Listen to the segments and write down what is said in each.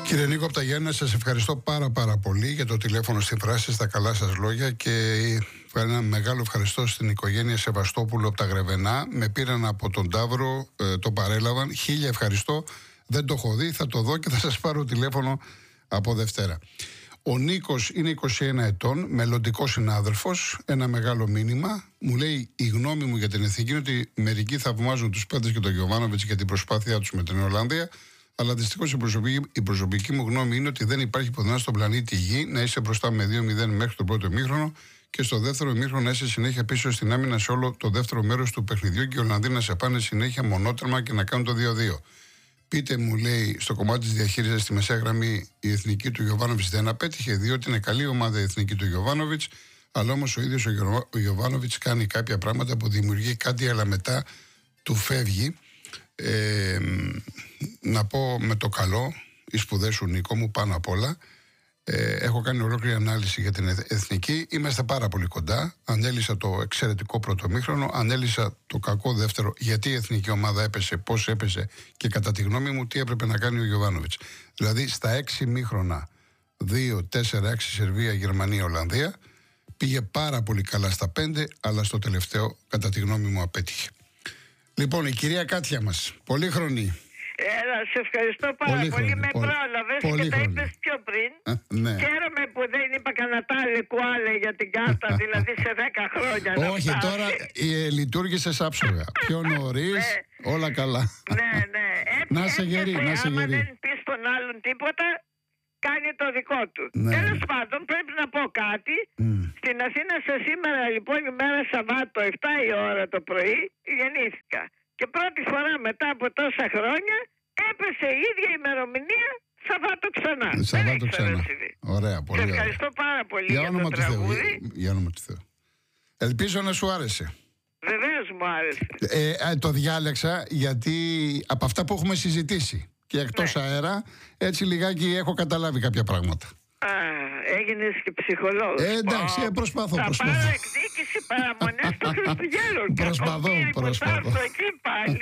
Κύριε Νίκο από τα Γιάννενα, σας ευχαριστώ πάρα πολύ για το τηλέφωνο στη φράση, στα καλά σας λόγια και ένα μεγάλο ευχαριστώ στην οικογένεια Σεβαστόπουλου από τα Γρεβενά. Με πήραν από τον Ταύρο, το παρέλαβαν. 1000 ευχαριστώ. Δεν το έχω δει, θα το δω και θα σας πάρω τηλέφωνο από Δευτέρα. Ο Νίκος είναι 21 ετών, μελλοντικός συνάδελφος. Ένα μεγάλο μήνυμα. Μου λέει: η γνώμη μου για την εθνική είναι ότι μερικοί θαυμάζουν τους Πέτρες και τον Γιοβάνοβιτς για την προσπάθειά τους με την Ολλανδία. Αλλά δυστυχώς η προσωπική μου γνώμη είναι ότι δεν υπάρχει πουθενά στον πλανήτη Γη να είσαι μπροστά με 2-0 μέχρι το πρώτο ημίχρονο και στο δεύτερο ημίχρονο να είσαι συνέχεια πίσω στην άμυνα σε όλο το δεύτερο μέρος του παιχνιδιού και οι Ολλανδοί να σε πάνε συνέχεια μονότερμα και να κάνουν το 2-2. Πείτε μου, λέει, στο κομμάτι της διαχείρισης στη μεσαία γραμμή η εθνική του Γιοβάνοβιτς δεν απέτυχε, διότι είναι καλή ομάδα η εθνική του Γιοβάνοβιτς, αλλά όμως ο ίδιος ο Γιοβάνοβιτς κάνει κάποια πράγματα που δημιουργεί κάτι, αλλά μετά του φεύγει. Να πω με το καλό, οι σπουδές σου Νίκο μου πάνω απ' όλα. Έχω κάνει ολόκληρη ανάλυση για την εθνική. Είμαστε πάρα πολύ κοντά. Ανέλησα το εξαιρετικό πρώτο μήχρονο, ανέλησα το κακό δεύτερο, γιατί η εθνική ομάδα έπεσε, πώς έπεσε και κατά τη γνώμη μου τι έπρεπε να κάνει ο Γιοβάνοβιτς. Δηλαδή στα 6 μήχρονα, 2, 4, 6 Σερβία, Γερμανία, Ολλανδία, πήγε πάρα πολύ καλά στα 5, αλλά στο τελευταίο κατά τη γνώμη μου απέτυχε. Λοιπόν, η κυρία Κάτια μας, πολύχρονη. Σε ευχαριστώ πάρα πολύ. Με πρόλαβες και τα είπες πιο πριν. Ναι. Χαίρομαι που δεν είπα κανένα τάλε κουάλε για την κάρτα, δηλαδή σε 10 χρόνια. Όχι, τώρα λειτουργήσες άψογα. Πιο νωρίς, όλα καλά. Ναι. Να σε γερή, να σε άμα γερή. δεν πεις στον άλλον τίποτα, κάνει το δικό του. Ναι. Τέλος πάντων, πρέπει να πω κάτι. Στην Αθήνα σήμερα, λοιπόν, ημέρα Σαββάτο, 7 η ώρα το πρωί, γεννήθηκα. Και πρώτη φορά μετά από τόσα χρόνια έπεσε η ίδια ημερομηνία Σαββάτο ξανά. Σαββάτο ξανά. Ωραία, πολύ ωραία. Ευχαριστώ πάρα πολύ Για για όνομα το του Θεού. τραγούδι. Για όνομα του Θεού. Ελπίζω να σου άρεσε. Βεβαίως μου άρεσε. Το διάλεξα γιατί από αυτά που έχουμε συζητήσει και εκτός αέρα, έτσι λιγάκι έχω καταλάβει κάποια πράγματα. Έγινες και ψυχολόγος. Εντάξει, προσπαθώ. Θα πάρω εκδίκηση παραμονές των Χριστουγέννων. Προσπαθώ. Εκεί πάλι.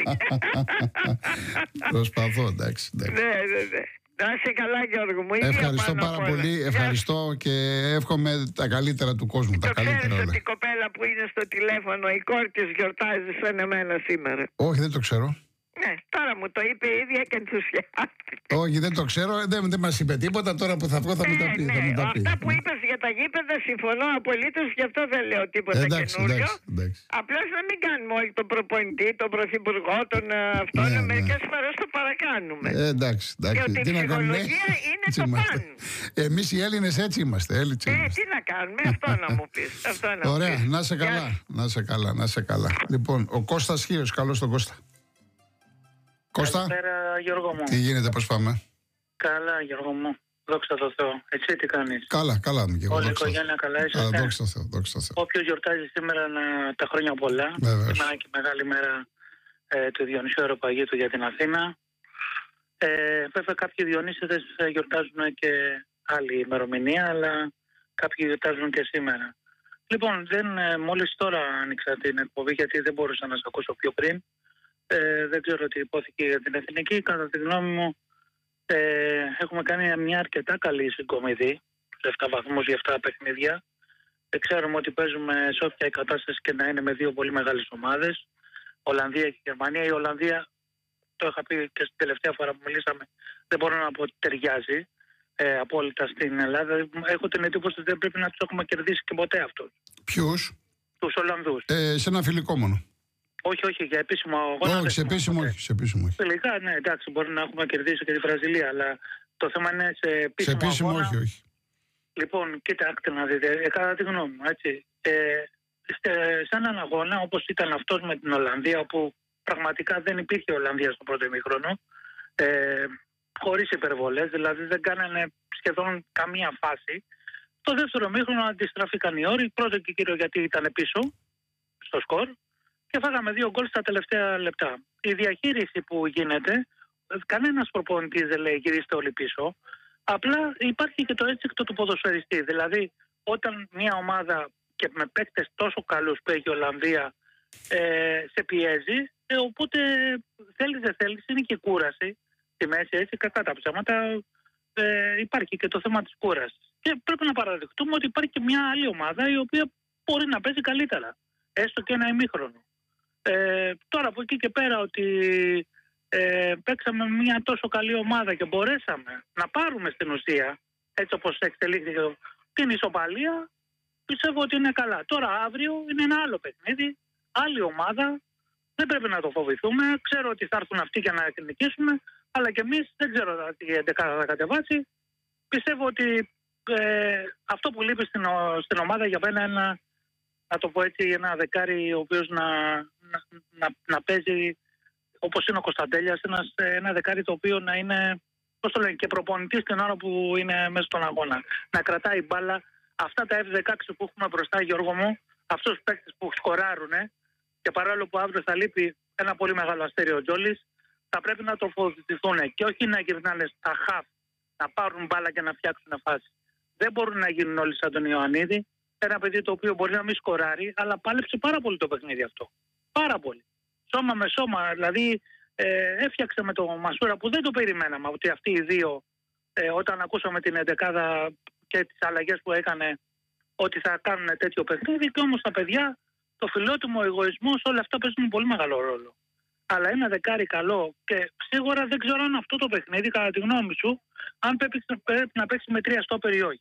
Προσπαθώ, εντάξει. Ναι. Να είσαι καλά, Γιώργο μου. Ευχαριστώ πάρα πολύ. Ευχαριστώ και εύχομαι τα καλύτερα του κόσμου. Το ξέρεις ότι η κοπέλα που είναι στο τηλέφωνο, η κόρη της γιορτάζει σαν εμένα σήμερα? Όχι, δεν το ξέρω. Ναι, τώρα μου το είπε η ίδια και ενθουσιάστηκε. Όχι, δεν το ξέρω, δεν μας είπε τίποτα. Τώρα που θα βγω θα μου τα πει. Αυτά που είπες για τα γήπεδα συμφωνώ απολύτως, γι' αυτό δεν λέω τίποτα καινούριο. Απλώς να μην κάνουμε όλοι τον προπονητή, τον πρωθυπουργό, τον αυτόν. Μερικές φορές το παρακάνουμε. Εντάξει. Διότι η ψυχολογία είναι το πάνω. Εμείς οι Έλληνες έτσι είμαστε. Τι να κάνουμε, αυτό να μου πεις. Ωραία, να σε καλά. Λοιπόν, ο Κώστας Χίος, καλώς τον Κώστα. Κώστα. Καλησπέρα, Γιώργο μου. Τι γίνεται, πώς πάμε? Καλά, Γιώργο μου. Δόξα τω Θεώ. Εσύ τι κάνεις? Καλά μου και εγώ. Όλη η οικογένεια καλά είσαστε? Δόξα τω Θεώ. Όποιος γιορτάζει σήμερα τα χρόνια πολλά. Βεβαίως. Σήμερα και μεγάλη μέρα του Διονυσίου Αεροπαγήτου για την Αθήνα. Βέβαια κάποιοι Διονύσιδες γιορτάζουν και άλλη ημερομηνία, αλλά κάποιοι γιορτάζουν και σήμερα. Λοιπόν, μόλις τώρα άνοιξα την εκπομπή γιατί δεν μπορούσα να σας ακούσω πιο πριν. Δεν ξέρω τι υπόθηκε για την εθνική. Κατά τη γνώμη μου έχουμε κάνει μια αρκετά καλή συγκομιδή σε 7 βαθμούς για 7 παιχνίδια. Ξέρουμε ότι παίζουμε σε όποια η κατάσταση και να είναι με 2 πολύ μεγάλες ομάδες, Ολλανδία και Γερμανία. Η Ολλανδία, το είχα πει και στην τελευταία φορά που μιλήσαμε, δεν μπορώ να πω ότι ταιριάζει απόλυτα στην Ελλάδα. Έχω την εντύπωση ότι δεν πρέπει να τους έχουμε κερδίσει και ποτέ αυτούς. Ποιους? Τους Ολλανδούς. Σε ένα φιλικό μόνο. Όχι, για επίσημο αγώνα. Όχι, σε επίσημο όχι. Τελικά, ναι, εντάξει, μπορεί να έχουμε κερδίσει και τη Βραζιλία, αλλά το θέμα είναι σε επίσημο αγώνα. Όχι. Λοιπόν, κοιτάξτε να δείτε, κατά τη γνώμη μου, έτσι. Σε έναν αγώνα όπως ήταν αυτός με την Ολλανδία, όπου πραγματικά δεν υπήρχε Ολλανδία στο πρώτο ημίχρονο, χωρίς υπερβολές, δηλαδή δεν κάνανε σχεδόν καμία φάση. Στο δεύτερο ημίχρονο αντιστραφήκαν οι όροι, πρώτο και κύριο γιατί ήταν πίσω στο σκορ. Και φάγαμε 2 γκολ στα τελευταία λεπτά. Η διαχείριση που γίνεται, κανένας προπονητής δεν λέει γυρίστε όλοι πίσω. Απλά υπάρχει και το έτσικτο του ποδοσφαιριστή. Δηλαδή, όταν μια ομάδα και με παίκτες τόσο καλούς που έχει η Ολλανδία σε πιέζει, οπότε θέλεις δεν θέλεις, είναι και κούραση στη μέση, έτσι, κατά τα ψέματα. υπάρχει και το θέμα της κούρασης. Και πρέπει να παραδεχτούμε ότι υπάρχει και μια άλλη ομάδα η οποία μπορεί να παίζει καλύτερα. Έστω και ένα ημίχρονο. Τώρα από εκεί και πέρα ότι παίξαμε μια τόσο καλή ομάδα και μπορέσαμε να πάρουμε στην ουσία, έτσι όπως εξελίχθηκε, την ισοπαλία, πιστεύω ότι είναι καλά. Τώρα αύριο είναι ένα άλλο παιχνίδι, άλλη ομάδα, δεν πρέπει να το φοβηθούμε. Ξέρω ότι θα έρθουν αυτοί για να νικήσουμε, αλλά και εμείς δεν ξέρω τι 11 θα κατεβάσει. Πιστεύω ότι αυτό που λείπει στην ομάδα για μένα είναι, να το πω έτσι, ένα δεκάρι ο οποίος να παίζει όπως είναι ο Κωνσταντέλιας, ένα δεκάρι το οποίο να είναι, πώς το λένε, και προπονητής την ώρα που είναι μέσα στον αγώνα. Να κρατάει μπάλα. Αυτά τα F16 που έχουμε μπροστά, Γιώργο μου, αυτούς τους παίκτες που σκοράρουνε, και παρόλο που αύριο θα λείπει ένα πολύ μεγάλο αστέριο Τζόλης, θα πρέπει να τοποθετηθούν και όχι να γυρνάνε στα χαφ, να πάρουν μπάλα και να φτιάξουν φάση. Δεν μπορούν να γίνουν όλοι σαν τον Ιωαννίδη. Ένα παιδί το οποίο μπορεί να μην σκοράρει, αλλά πάλεψε πάρα πολύ το παιχνίδι αυτό. Πάρα πολύ. Σώμα με σώμα. Δηλαδή έφτιαξε με τον Μασούρα που δεν το περιμέναμε ότι αυτοί οι δύο, όταν ακούσαμε την 11 και τις αλλαγές που έκανε, ότι θα κάνουν τέτοιο παιχνίδι. Και όμως τα παιδιά, το φιλότιμο, ο εγωισμός, όλα αυτά παίζουν πολύ μεγάλο ρόλο. Αλλά ένα δεκάρι καλό και σίγουρα δεν ξέρω αν αυτό το παιχνίδι, κατά τη γνώμη σου, αν πρέπει να παίξει με 3 στόπερ ή όχι.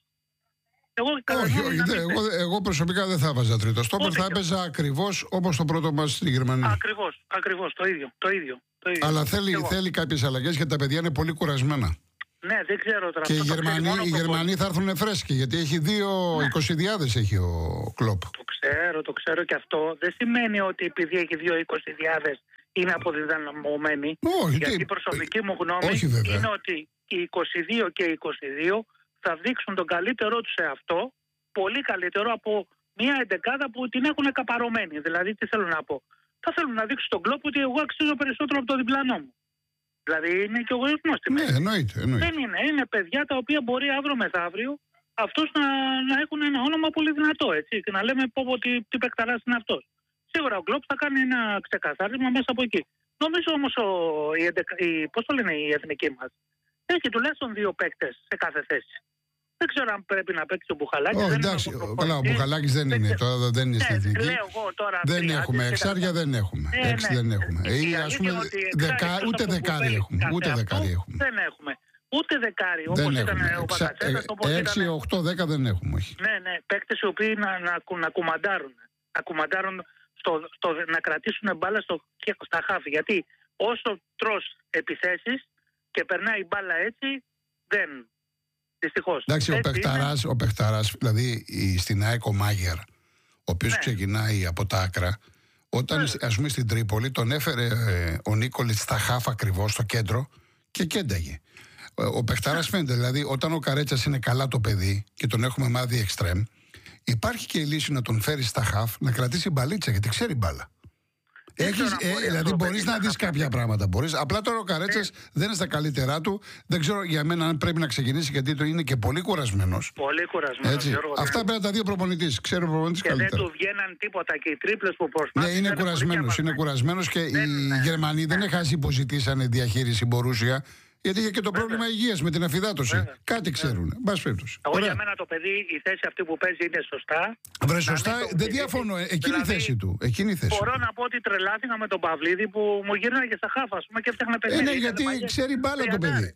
Εγώ προσωπικά δεν θα βάζα τρίτο στόπερ, θα έπαιζα ακριβώς όπως το πρώτο μας στη Γερμανία. Ακριβώς, το ίδιο. Αλλά θέλει κάποιες αλλαγές γιατί τα παιδιά είναι πολύ κουρασμένα. Ναι, δεν ξέρω τώρα. Και οι Γερμανοί θα έρθουν φρέσκοι, γιατί έχει 20.000 έχει ο Κλοπ. Το ξέρω και αυτό δεν σημαίνει ότι επειδή έχει 20.000 είναι αποδυναμωμένοι. Γιατί η προσωπική μου γνώμη είναι ότι οι 22 και οι 22 θα δείξουν τον καλύτερό τους σε αυτό, πολύ καλύτερο από μια 11 που την έχουν καπαρωμένη. Δηλαδή, τι θέλω να πω. Θα θέλουν να δείξουν στον Κλοπ ότι εγώ αξίζω περισσότερο από το διπλανό μου. Δηλαδή, είναι και ο εγωισμός στη μέση. Ναι, εννοείται. Δεν είναι. Είναι παιδιά τα οποία μπορεί αύριο μεθαύριο αυτός να έχουν ένα όνομα πολύ δυνατό. Έτσι, και να λέμε πω τι παικταράς είναι αυτός. Σίγουρα ο Κλοπ θα κάνει ένα ξεκαθάρισμα μέσα από εκεί. Νομίζω όμως η εθνική μας έχει τουλάχιστον 2 παίκτες σε κάθε θέση. Δεν ξέρω αν πρέπει να παίξει ο Μπουχαλάκης. Εντάξει, καλά, ο Μπουχαλάκης δεν είναι. Τώρα δεν είναι στην εθνική. Δεν έχουμε εξάρια, δεν έχουμε. Έξι δεν έχουμε. Ούτε δεκάρι έχουμε. Δεν έχουμε. Ούτε δεκάρι, όπως ήταν ο Μπακατσέτας. 6, 8, 10 δεν έχουμε. Ναι, παίκτες οι οποίοι να κουμαντάρουν. Να κουμαντάρουν, να κρατήσουν μπάλα στα χάφη. Γιατί όσο τρως επιθέσεις και περνάει η μπάλα έτσι, δεν... Δυστυχώς. Εντάξει, ο παιχταράς, δηλαδή στην ΑΕΚ ο Μάγερ, ο οποίος ξεκινάει από τα άκρα, όταν ας πούμε στην Τρίπολη τον έφερε ο Νίκολιτς στα χάφ ακριβώς στο κέντρο και κένταγε. Ο παιχταράς φαίνεται, δηλαδή όταν ο Καρέτσας είναι καλά το παιδί και τον έχουμε μάθει εξτρέμ, υπάρχει και η λύση να τον φέρει στα χάφ, να κρατήσει μπαλίτσα γιατί ξέρει μπάλα. Δηλαδή μπορείς να δεις κάποια πράγματα. Απλά τώρα ο Καρέτσας δεν είναι στα καλύτερά του. Δεν ξέρω για μένα αν πρέπει να ξεκινήσει γιατί το είναι και πολύ κουρασμένος. Πολύ κουρασμένος. Αυτά πρέπει να τα δει ο προπονητής. Ξέρω ο προπονητής καλύτερα. Και δεν του βγαίναν τίποτα και οι τρίπλες που προσπάθησαν. Ναι, είναι κουρασμένος και οι Γερμανοί δεν έχασαν υποζητήσανε διαχείριση Μπορούσια. Γιατί είχε και το πρόβλημα υγείας με την αφυδάτωση. Κάτι ξέρουν. Εγώ για μένα το παιδί, η θέση αυτή που παίζει είναι σωστά. Σωστά, δεν διαφωνώ. Εκείνη η θέση του. Μπορώ να πω ότι τρελάθηκα με τον Παυλίδη που μου γύρναγε και στα χάφα, ας πούμε, και έφτιαχνε παιδί. Ναι, γιατί ξέρει μπάλα το παιδί.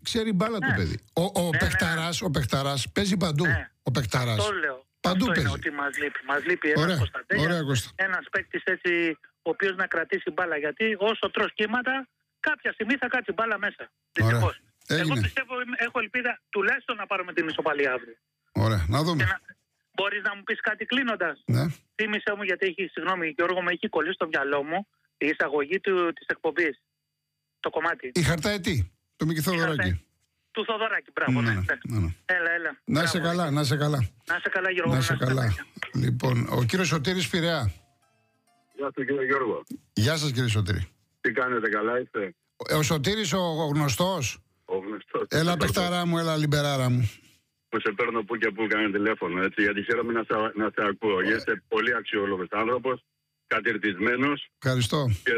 Ο παιχταράς παίζει παντού. Ο παιχταράς. Αυτό λέω. Παντού παίζει. Ότι μας λείπει ένας Κωνσταντέλιας, ένας παίκτης έτσι, ο οποίος να κρατήσει μπάλα. Γιατί όσο τρως κύματα, κάποια στιγμή θα κάτσει μπάλα μέσα. Δυστυχώς. Εγώ πιστεύω, έχω ελπίδα τουλάχιστον να πάρουμε την ισοπαλία αύριο. Ωραία, να δούμε. Μπορείς να μου πεις κάτι κλείνοντας? Ναι. Θύμισε μου, γιατί συγγνώμη Γιώργο, με έχει κολλήσει στο μυαλό μου η εισαγωγή της εκπομπής. Το κομμάτι. Η χαρταετή, το Μίκη Θοδωράκη. Του Θοδωράκη, μπράβο. Ναι. Έλα. Να είσαι καλά. Να είσαι καλά, Γιώργο. Να είσαι καλά. Λοιπόν, ο κύριος Σωτήρης Πειραιά. Γεια σας κύριε Γιώργο. Γεια σας κύριε Σωτήρη. Τι κάνετε, καλά είστε? Ο Σωτήρης ο γνωστός. Ο γνωστός. Έλα παιχταρά μου, έλα λιμπεράρα μου. Που σε παίρνω που και που κάνει τηλέφωνο, έτσι, γιατί χαίρομαι να σε ακούω. Είστε πολύ αξιόλογος άνθρωπος κατηρτισμένος Ευχαριστώ. και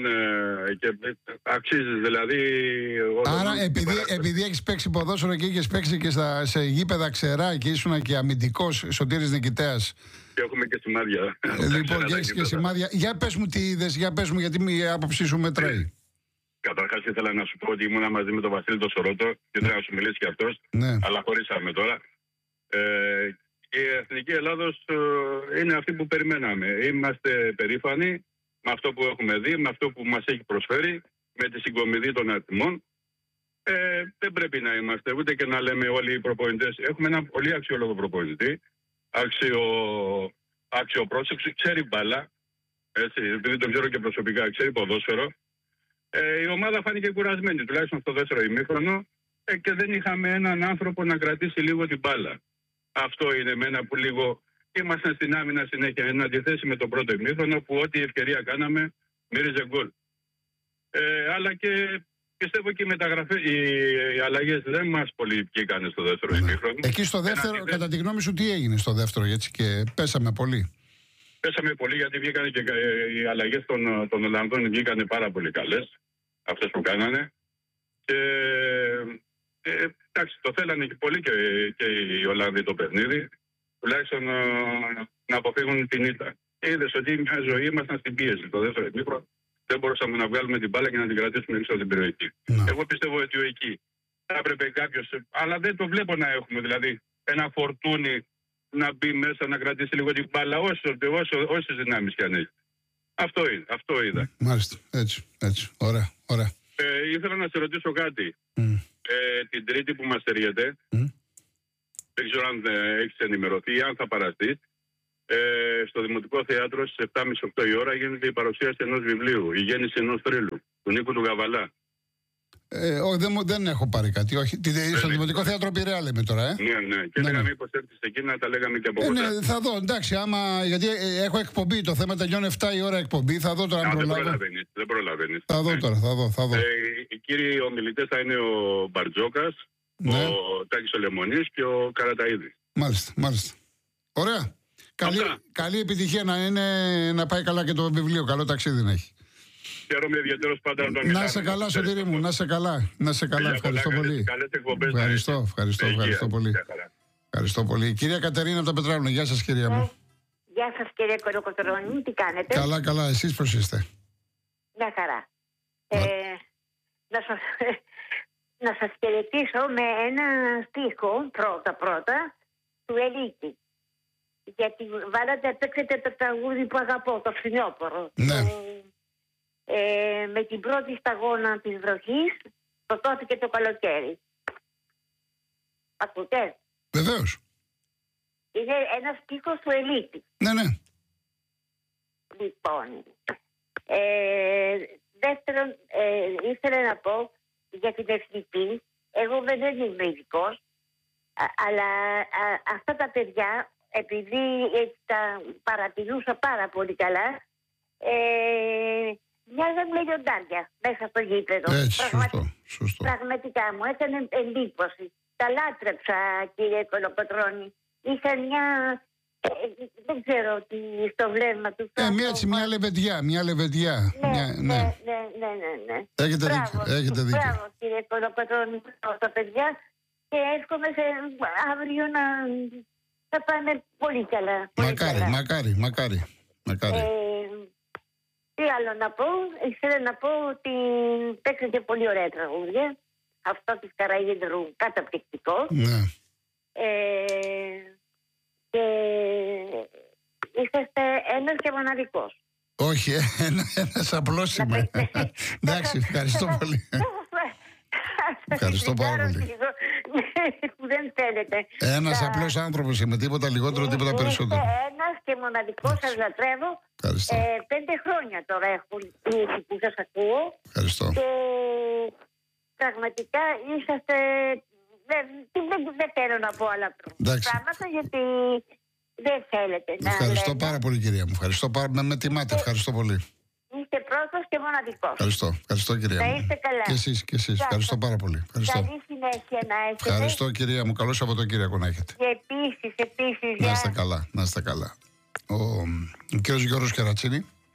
αξίζεις δηλαδή. Άρα επειδή έχεις παίξει ποδόσφαιρο και είχες παίξει και σε γήπεδα ξερά και ήσουν και αμυντικός Σωτήρης Νικητέας. Και έχουμε και σημάδια. Λοιπόν, και έχεις και σημάδια. Για πες μου τι είδες, για πες μου, γιατί η άποψή σου μετράει. Καταρχάς ήθελα να σου πω ότι ήμουνα μαζί με τον Βασίλη τον Σορότο και ήθελα να σου μιλήσει και αυτός, Ναι. αλλά χωρίσαμε τώρα. Η Εθνική Ελλάδος είναι αυτή που περιμέναμε. Είμαστε περήφανοι με αυτό που έχουμε δει, με αυτό που μας έχει προσφέρει, με τη συγκομιδή των αριθμών. Δεν πρέπει να είμαστε ούτε και να λέμε όλοι οι προπονητές. Έχουμε ένα πολύ αξιόλογο προπονητή, αξιοπρόσεξο, ξέρει μπάλα, έτσι, επειδή τον ξέρω και προσωπικά, ξέρει ποδόσφαιρο. Η ομάδα φάνηκε κουρασμένη, τουλάχιστον στο δεύτερο ημίχρονο, και δεν είχαμε έναν άνθρωπο να κρατήσει λίγο την μπάλα. Αυτό είναι εμένα που λίγο ήμασταν στην άμυνα συνέχεια, εν αντιθέσει με το πρώτο ημίχρονο που ό,τι ευκαιρία κάναμε μύριζε γκολ. Αλλά και πιστεύω και οι αλλαγές δεν μας πολύ βγήκανε στο δεύτερο ημίχρονο. Εκεί στο δεύτερο, κατά τη γνώμη σου, τι έγινε στο δεύτερο, έτσι, και πέσαμε πολύ. Πέσαμε πολύ γιατί βγήκανε και οι αλλαγές των Ολλανδών βγήκανε πάρα πολύ καλές, αυτές που κάνανε. Και εντάξει, το θέλανε και πολύ και οι Ολλανδοί το παιχνίδι, τουλάχιστον να αποφύγουν την ήττα. Είδες ότι μια ζωή ήμασταν στην πίεση το δεύτερο ημίχρονο. Δεν μπορούσαμε να βγάλουμε την μπάλα και να την κρατήσουμε έξω από την περιοχή. Εγώ πιστεύω ότι εκεί θα έπρεπε κάποιος, αλλά δεν το βλέπω να έχουμε, δηλαδή ένα Φορτούνι να μπει μέσα να κρατήσει λίγο την μπάλα, όσες δυνάμεις κι αν έχει. Αυτό είδα. Μάλιστα, έτσι. Ωραία. Ήθελα να σε ρωτήσω κάτι. Την Τρίτη που μας έρχεται, δεν ξέρω αν έχεις ενημερωθεί ή αν θα παραστείς, στο Δημοτικό Θέατρο στις 7.30-8 η ώρα γίνεται η παρουσίαση ενός βιβλίου, η γέννηση ενός θρύλου, του Νίκου του Γαβαλά. Δεν έχω πάρει κάτι. Όχι. Στο Δημοτικό Θέατρο Πειραιά λέμε τώρα. Ναι. Και λέγαμε μήπως έρθεις εκεί να τα λέγαμε και από κοντά. Ναι, θα δω. Εντάξει, γιατί έχω εκπομπή. Το θέμα τελειώνει 7 η ώρα εκπομπή. Θα δω τώρα αν προλάβω. Δεν προλαβαίνεις. Θα δω τώρα. Θα δω. Οι κύριοι ομιλητές θα είναι ο Μπαρτζόκας, ο Τάκης ο Λεμονής και ο Καραταΐδης. Μάλιστα. Ωραία. Καλή επιτυχία να πάει καλά και το βιβλίο. Καλό ταξίδι να έχει. Χαίρομαι ιδιαίτερος πάντα να το μιλάμε. Να σε καλά, Σωτήρη μου, να σε καλά. Ευχαριστώ πολύ. Καλές εκπομπές. Ευχαριστώ πολύ. Ευχαριστώ πολύ. Κυρία Κατερίνα από τα Πετράλωνα, γεια σας, κυρία μου. Γεια σας, κύριε Κολοκοτρώνη, τι κάνετε? Καλά, εσείς πώς είστε? Μια χαρά. Να σας χαιρετήσω με ένα στίχο πρώτα του Ελίτη. Γιατί παίξετε το τραγούδι που αγαπώ, το Φθινόπωρο. Ναι. Με την πρώτη σταγόνα της βροχής σκοτώθηκε το καλοκαίρι. Ακούτε? Βεβαίως. Είναι ένας στίχος του Ελίτη. Ναι. Λοιπόν, δεύτερον, ήθελα να πω για την εθνική. Εγώ δεν είμαι ειδικός, αλλά αυτά τα παιδιά, επειδή τα παρατηρούσα πάρα πολύ καλά, μοιάζαν με λιοντάρια μέσα στο γήπεδο. Έτσι, σωστό. Πραγματικά μου έκανε εντύπωση. Τα λάτρεψα, κύριε Κολοκοτρώνη. Είχαν δεν ξέρω τι στο βλέμμα του. Μια λεβεντιά. Ναι. Έχετε δίκιο. Μπράβο, κύριε Κολοκοτρώνη, τα παιδιά. Και εύχομαι αύριο να πάνε πολύ καλά. Μακάρι. Τι άλλο να πω? Ήθελα να πω ότι παίξατε πολύ ωραία τραγούδια. Αυτό της Καραΐδρου καταπληκτικό. Ναι. Και είσαστε ένας και μοναδικός. Όχι, ένας απλός είμαι. Εντάξει, ευχαριστώ πολύ. Ευχαριστώ πάρα πολύ. Που δεν θέλετε. Ένας απλός άνθρωπος είμαι, τίποτα λιγότερο, τίποτα περισσότερο. Ένας και μοναδικός, σας λατρεύω. 5 χρόνια τώρα έχουν που σας ακούω. Ευχαριστώ. Και πραγματικά είσαστε. Δεν θέλω να πω άλλα πράγματα, γιατί δεν θέλετε να. Ευχαριστώ πάρα πολύ, κυρία μου. Ευχαριστώ πάρα πολύ. Με τιμάτε. Ευχαριστώ πολύ. Είστε πρώτος και μοναδικός. Ευχαριστώ, κυρία μου. Να είστε καλά. Και εσείς. Ευχαριστώ πάρα πολύ. Καλή συνέχεια να έχετε. Ευχαριστώ, κυρία μου. Καλό Σαββατοκύριακο να έχετε. Και επίσης. Να είστε καλά. Ο κύριος Γιώργος Κερατσίνη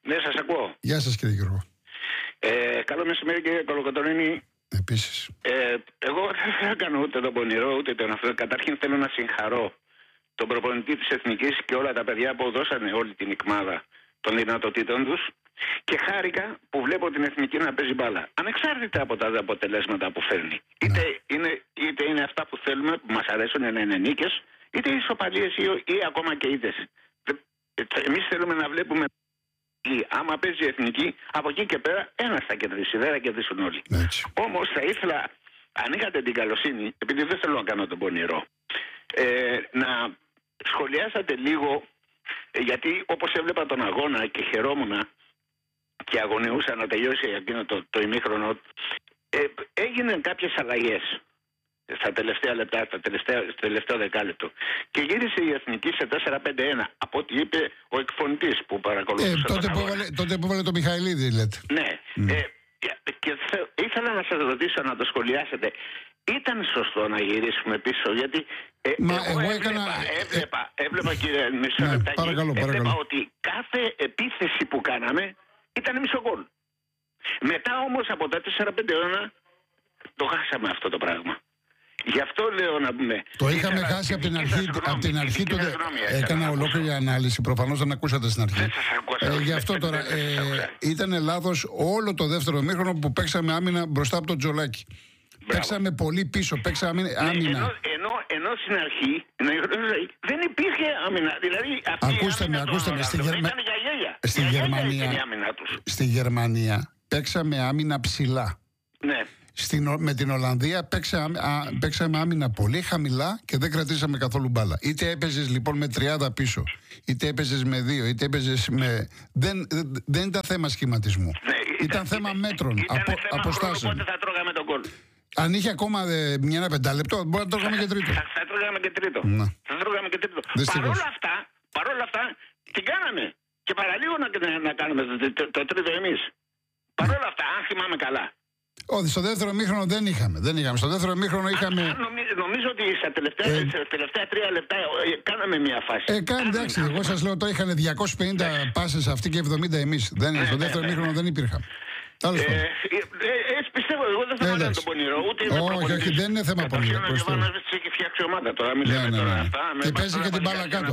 Ναι, σας ακούω. Γεια σας κύριε Γιώργο. Καλό μεσημέρι κύριε Κολοκοτρώνη. Επίσης. Εγώ δεν θα κάνω ούτε τον πονηρό ούτε τον αυτό. Καταρχήν θέλω να συγχαρώ τον προπονητή της Εθνικής και όλα τα παιδιά που δώσανε όλη την ικμάδα των δυνατοτήτων τους. Και χάρηκα που βλέπω την Εθνική να παίζει μπάλα. Ανεξάρτητα από τα αποτελέσματα που φέρνει. Είτε είναι αυτά που θέλουμε, που μας αρέσουν να είναι νίκες, είτε ισοπαλίες ή ακόμα και ήττες. Εμείς θέλουμε να βλέπουμε. Άμα παίζει η Εθνική, από εκεί και πέρα ένας θα κερδίσει, δεν θα κερδίσουν όλοι. Όμως θα ήθελα, αν είχατε την καλοσύνη, επειδή δεν θέλω να κάνω τον πονηρό, να σχολιάσατε λίγο, γιατί όπως έβλεπα τον αγώνα και χαιρόμουν και αγωνιούσα να τελειώσει εκείνο το ημίχρονο, έγιναν κάποιες αλλαγές στα τελευταία λεπτά, στο τελευταίο δεκάλεπτο. Και γύρισε η Εθνική σε 4-5-1, από ό,τι είπε ο εκφωνητής που παρακολουθούσε τότε που έβαλε το Μιχαηλίδη, λέτε. Ναι. Και ήθελα να σας ρωτήσω, να το σχολιάσετε. Ήταν σωστό να γυρίσουμε πίσω, γιατί έβλεπα κύριε Μισολεπτάκη, έβλεπα ότι κάθε επίθεση που κάναμε ήταν μισό γκολ. Μετά όμως από τα 4-5-1 το χάσαμε αυτό το πράγμα. Γι' αυτό λέω να πούμε. Το είχαμε χάσει από την αρχή. Έκανα ολόκληρη ανάλυση. Προφανώς δεν ακούσατε στην αρχή. Γι' αυτό τώρα ήταν λάθος όλο το δεύτερο ημίχρονο που παίξαμε άμυνα μπροστά από τον Τζολάκη. Παίξαμε πολύ πίσω, παίξαμε άμυνα. Ενώ στην αρχή δεν υπήρχε άμυνα. Δηλαδή, ακούστε με, στη Γερμανία παίξαμε άμυνα ψηλά. Ναι. Με την Ολλανδία παίξαμε άμυνα πολύ χαμηλά και δεν κρατήσαμε καθόλου μπάλα. Είτε έπαιζες λοιπόν με 30 πίσω, είτε έπαιζες με 2, είτε έπαιζες με. Δεν ήταν θέμα σχηματισμού. Ναι, ήταν θέμα μέτρων, αποστάσεων. Πότε θα τρώγαμε τον γκολ. Αν είχε ακόμα ένα 5 λεπτό, μπορεί να τρώγαμε και τρίτο. Θα τρώγαμε και τρίτο. Παρόλα αυτά, την κάναμε. Και παραλίγο να κάνουμε το τρίτο εμείς. Παρόλα αυτά, αν θυμάμαι καλά. Όχι, στο δεύτερο ημίχρονο δεν είχαμε. Στο δεύτερο ημίχρονο είχαμε. Νομίζω ότι στα τελευταία 3 λεπτά κάναμε μια φάση. Εντάξει, εγώ σας λέω τώρα είχαν 250 πάσες αυτοί και 70 εμείς. Στο δεύτερο ημίχρονο δεν υπήρχαν. Έτσι πιστεύω, εγώ δεν θα κάνω τον πονηρό, ούτε είμαι προπονητής. Όχι, δεν είναι θέμα πονηρό. Έχει φτιάξει ομάδα τώρα, μην λέμε τώρα αυτά. Και παίζει και την μπάλα κάτω.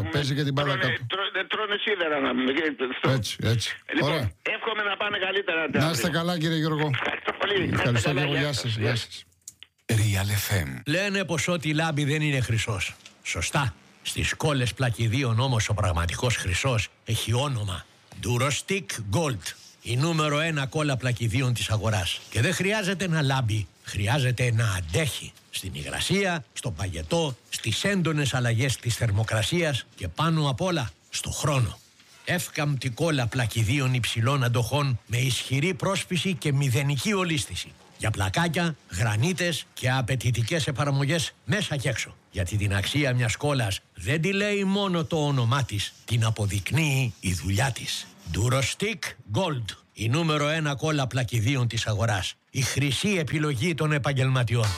Τρώνε σίδερα να πούμε. Έτσι. Λοιπόν, εύχομαι να πάνε καλύτερα. Να είστε καλά κύριε Γιώργο. Ευχαριστώ και εγώ, γεια σας. Real FM. Λένε πως ό,τι λάμπει δεν είναι χρυσός. Σωστά. Στις κόλλες πλακιδίων όμως ο πραγματικός χρυσός έχει όνομα Durostick Gold. Η νούμερο 1 κόλλα πλακιδίων της αγοράς. Και δεν χρειάζεται να λάμπει, χρειάζεται να αντέχει. Στην υγρασία, στο παγετό, στις έντονες αλλαγές της θερμοκρασίας και πάνω απ' όλα στο χρόνο. Εύκαμπτη κόλλα πλακιδίων υψηλών αντοχών με ισχυρή πρόσφυση και μηδενική ολίσθηση. Για πλακάκια, γρανίτες και απαιτητικές εφαρμογές μέσα και έξω. Γιατί την αξία μιας κόλλας δεν τη λέει μόνο το όνομά της, την αποδεικνύει η δουλειά της. Durostick Gold, η νούμερο 1 κόλλα πλακιδίων της αγοράς. Η χρυσή επιλογή των επαγγελματιών.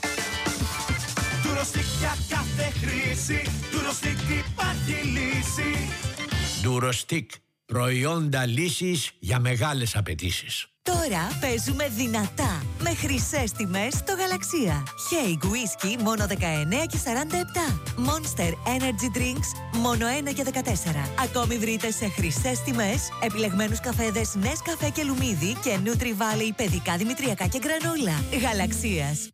Durostick για κάθε χρήση, Durostick υπάρχει λύση. Durostick, προϊόντα λύσης για μεγάλες απαιτήσεις. Τώρα παίζουμε δυνατά με χρυσές τιμές στο Γαλαξία. Haig Whisky μόνο 19 και 47. Monster Energy Drinks μόνο 1 και 14. Ακόμη βρείτε σε χρυσές τιμές επιλεγμένους καφέδες Nescafé και Λουμίδι και Nutri Valley παιδικά δημητριακά και γκρανόλα. Γαλαξίας.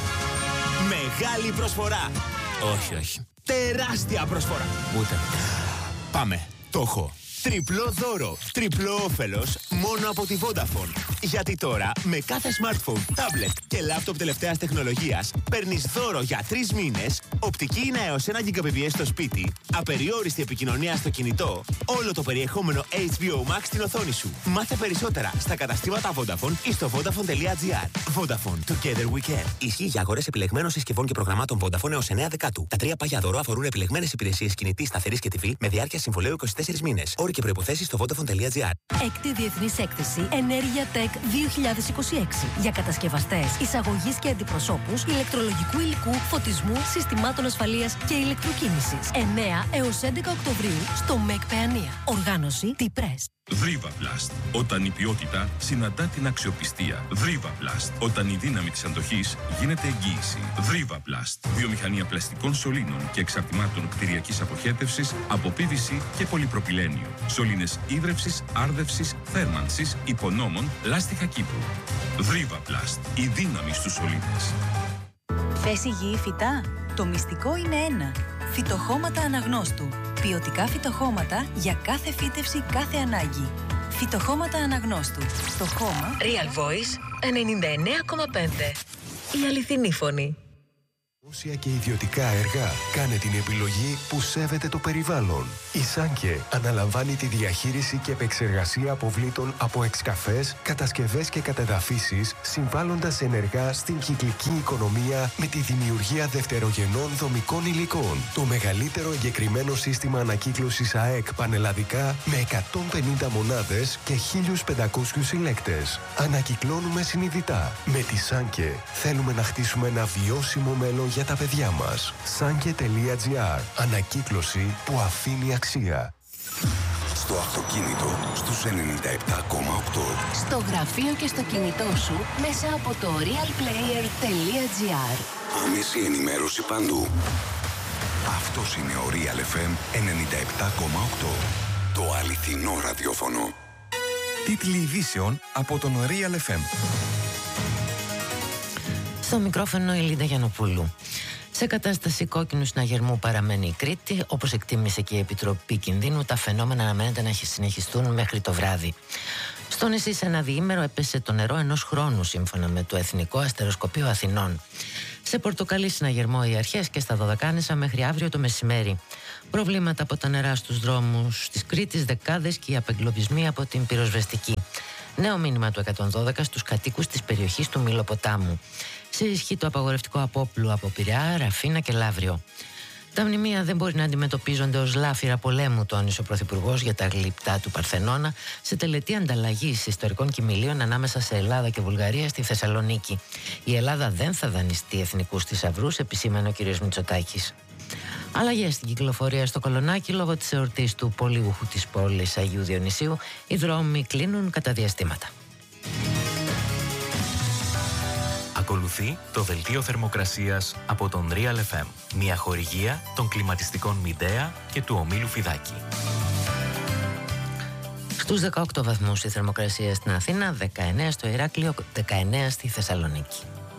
Μεγάλη προσφορά. Όχι. Τεράστια προσφορά. Ούτε. Πάμε. Το έχω. Τριπλό δώρο, τριπλό όφελος μόνο από τη Vodafone. Γιατί τώρα με κάθε smartphone, tablet και laptop τελευταίας τεχνολογίας παίρνεις δώρο για 3 μήνες, οπτική ίνα έως 1 Gbps στο σπίτι, απεριόριστη επικοινωνία στο κινητό, όλο το περιεχόμενο HBO Max στην οθόνη σου. Μάθε περισσότερα στα καταστήματα Vodafone ή στο Vodafone.gr. Vodafone, together we can. Ισχύει για αγορές επιλεγμένων συσκευών και προγραμμάτων Vodafone έως 9 Δεκάτου. Τα 3 πάγια δώρο αφορούν επιλεγμένες υπηρεσίες κινητής, σταθερής και TV με διάρκεια συμβολαίου 24 μήνες. Όροι και προϋποθέσεις στο Vodafone.gr. Έκτη Διεθνής Έκθεση Ενέργεια Tech 2026 για κατασκευαστές, εισαγωγής και αντιπροσώπους ηλεκτρολογικού υλικού, φωτισμού, συστημάτων ασφαλείας και ηλεκτροκίνησης. 9 έως 11 Οκτωβρίου στο ΜΕΚ Παιανία. Οργάνωση T-Press. Δρίβαπλαστ. Όταν η ποιότητα συναντά την αξιοπιστία. Δρίβαπλαστ. Όταν η δύναμη της αντοχής γίνεται εγγύηση. Δρίβαπλαστ. Βιομηχανία πλαστικών σωλήνων και εξαρτημάτων κτηριακής αποχέτευσης από PVC και πολυπροπυλένιο. Σωλήνες ίδρευσης, άρδευσης, θέρμανσης, υπονόμων, λάστιχα κήπου. Δρίβαπλαστ. Η δύναμη στους σωλήνες. Θες υγιή φυτά? Το μυστικό είναι ένα. Φυτοχώματα Αναγνώστου. Ποιοτικά φυτοχώματα για κάθε φύτευση, κάθε ανάγκη. Φυτοχώματα Αναγνώστου. Στο χώμα Real Voice 99,5. Η αληθινή φωνή. Δημόσια και ιδιωτικά έργα. Κάνε την επιλογή που σέβεται το περιβάλλον. Η Σάνκε αναλαμβάνει τη διαχείριση και επεξεργασία αποβλήτων από εξκαφές, κατασκευές και κατεδαφίσεις, συμβάλλοντας ενεργά στην κυκλική οικονομία με τη δημιουργία δευτερογενών δομικών υλικών. Το μεγαλύτερο εγκεκριμένο σύστημα ανακύκλωσης ΑΕΚ πανελλαδικά με 150 μονάδες και 1.500 συλλέκτες. Ανακυκλώνουμε συνειδητά. Με τη Σάνκε θέλουμε να χτίσουμε ένα βιώσιμο μέλλον για τα παιδιά μας. Sanke.gr. Ανακύκλωση που αφήνει αξία. Στο αυτοκίνητο στους 97,8. Στο γραφείο και στο κινητό σου μέσα από το realplayer.gr. Άμεση ενημέρωση παντού. Αυτός είναι ο Real FM 97,8. Το αληθινό ραδιόφωνο. Τίτλοι ειδήσεων από τον Real FM. Στο μικρόφωνο η Λίντα Γιαννοπούλου. Σε κατάσταση κόκκινου συναγερμού παραμένει η Κρήτη. Όπως εκτίμησε και η Επιτροπή Κινδύνου, τα φαινόμενα αναμένεται να συνεχιστούν μέχρι το βράδυ. Στο νησί σε ένα διήμερο έπεσε το νερό ενός χρόνου, σύμφωνα με το Εθνικό Αστεροσκοπείο Αθηνών. Σε πορτοκαλί συναγερμό οι αρχές και στα Δωδεκάνησα μέχρι αύριο το μεσημέρι. Προβλήματα από τα νερά στους δρόμους της Κρήτης, δεκάδες και οι απεγκλωβισμοί από την πυροσβεστική. Νέο μήνυμα του 112 στους κατοίκους της περιοχής του Μήλοποτάμου. Σε ισχύ το απαγορευτικό απόπλου από Πειραιά, Ραφίνα και Λαύριο. Τα μνημεία δεν μπορεί να αντιμετωπίζονται ως λάφυρα πολέμου, τόνισε ο Πρωθυπουργός για τα γλυπτά του Παρθενώνα σε τελετή ανταλλαγής ιστορικών κοιμηλίων ανάμεσα σε Ελλάδα και Βουλγαρία στη Θεσσαλονίκη. Η Ελλάδα δεν θα δανειστεί εθνικούς θησαυρούς, επισήμανε ο κ. Μητσοτάκης. Αλλαγές στην κυκλοφορία στο Κολονάκι λόγω της εορτής του πολύγουχου της πόλης Αγίου Διονυσίου. Οι δρόμοι κλείνουν κατά διαστήματα. Ακολουθεί το δελτίο θερμοκρασίας από τον Real FM. Μια χορηγία των κλιματιστικών Μιντέα και του ομίλου Φιδάκη. Στους 18 βαθμούς η θερμοκρασία στην Αθήνα, 19 στο Ηράκλειο, 19 στη Θεσσαλονίκη.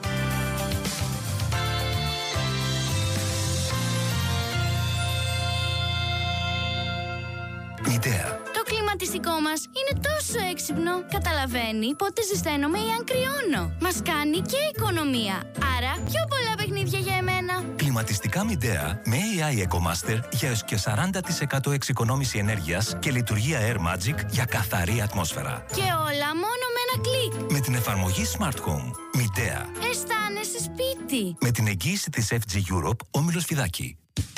Μητέα. Το κλιματιστικό μας είναι τόσο έξυπνο. Καταλαβαίνει πότε ζεσταίνομαι ή αν κρυώνω. Μας κάνει και οικονομία. Άρα πιο πολλά παιχνίδια για εμένα. Κλιματιστικά Μιντέα με AI EcoMaster για έως και 40% εξοικονόμηση ενέργειας και λειτουργία Air Magic για καθαρή ατμόσφαιρα. Και όλα μόνο με ένα κλικ. Με την εφαρμογή Smart Home. Μιντέα. Αισθάνεσαι σπίτι. Με την εγγύηση της FG Europe, όμιλος Φιδάκη.